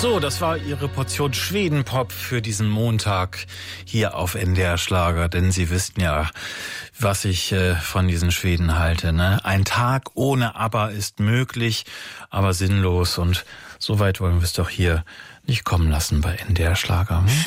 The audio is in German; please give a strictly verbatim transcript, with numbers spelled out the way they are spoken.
So, das war Ihre Portion Schwedenpop für diesen Montag hier auf N D R Schlager. Denn Sie wissen ja, was ich äh, von diesen Schweden halte. Ne? Ein Tag ohne ABBA ist möglich, aber sinnlos. Und so weit wollen wir es doch hier nicht kommen lassen bei N D R Schlager. Hm?